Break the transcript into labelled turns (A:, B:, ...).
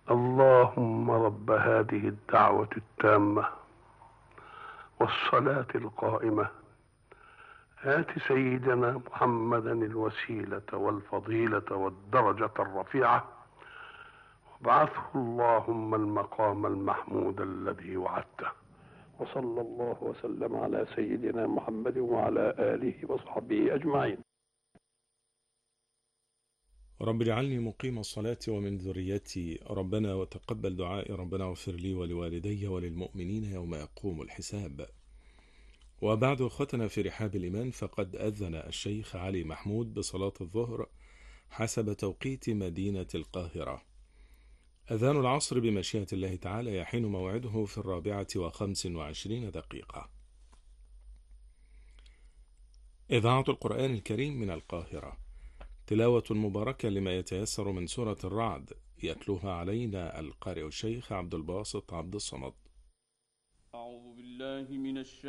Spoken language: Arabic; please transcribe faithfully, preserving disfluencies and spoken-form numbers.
A: اللهم رب هذه الدعوة التامة والصلاة القائمة آت سيدنا محمدا الوسيلة والفضيلة والدرجة الرفيعة وابعثه اللهم المقام المحمود الذي وعدته. وصلى الله وسلم على سيدنا محمد وعلى آله وصحبه أجمعين.
B: رب اجعلني مقيم الصلاة ومن ذريتي، ربنا وتقبل دعائي، ربنا اغفر لي ولوالدي وللمؤمنين يوم يقوم الحساب. وبعد أخوتنا في رحاب الإيمان، فقد أذن الشيخ علي محمود بصلاة الظهر حسب توقيت مدينة القاهرة. أذان العصر بمشيئة الله تعالى يحين موعده في الرابعة وخمس وعشرين دقيقة. إذاعة القرآن الكريم من القاهرة، تلاوة مباركة لما يتيسر من سورة الرعد، يتلوها علينا القارئ الشيخ عبد الباسط عبد الصمد.
C: أعوذ بالله من الشيطان